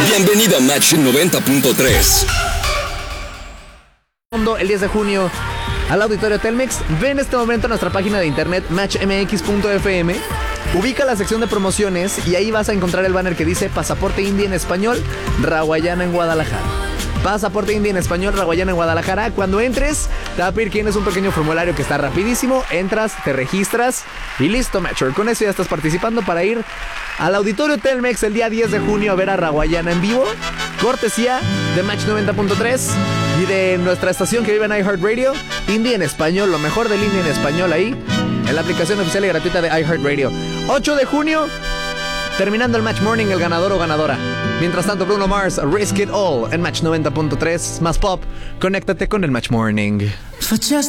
Bienvenido a Match 90.3. El 10 de junio al auditorio Telmex. Ve en este momento a nuestra página de internet matchmx.fm. Ubica la sección de promociones y ahí vas a encontrar el banner que dice Pasaporte India en español, Rawayana en Guadalajara. Pasaporte India en español, Rawayana en Guadalajara. Cuando entres, te va a pedir que llenes un pequeño formulario que está rapidísimo. Entras, te registras y listo, Matcher. Con eso ya estás participando para ir al auditorio Telmex el día 10 de junio a ver a Rawayana en vivo. Cortesía de Match 90.3 y de nuestra estación que vive en iHeartRadio. India en español, lo mejor del India en español ahí en la aplicación oficial y gratuita de iHeartRadio. 8 de junio, terminando el Match Morning, el ganador o ganadora. Mientras tanto, Bruno Mars, Risk It All en Match 90.3. Más pop, conéctate con el Match Morning. For just